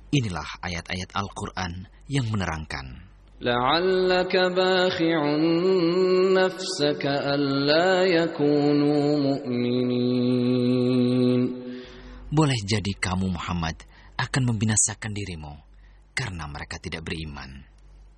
Inilah ayat-ayat Al-Quran yang menerangkan. لَعَلَّكَ بَاخِعٌ نَفْسَكَ أَلَّا يَكُونُوا مُؤْمِنِينَ. Boleh jadi kamu Muhammad akan membinasakan dirimu karena mereka tidak beriman.